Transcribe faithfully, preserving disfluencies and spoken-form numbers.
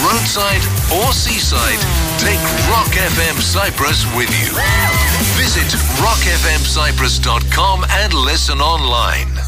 roadside or seaside, take Rock F M Cyprus with you. Visit rock f m cyprus dot com and listen online.